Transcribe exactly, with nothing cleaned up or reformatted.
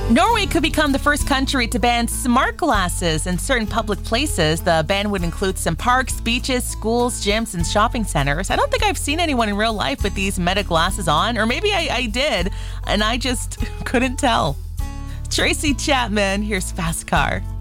Norway could become the first country to ban smart glasses in certain public places. The ban would include some parks, beaches, schools, gyms, and shopping centers. I don't think I've seen anyone in real life with these Meta glasses on, or maybe I, I did, and I just couldn't tell. Tracy Chapman, here's Fast Car.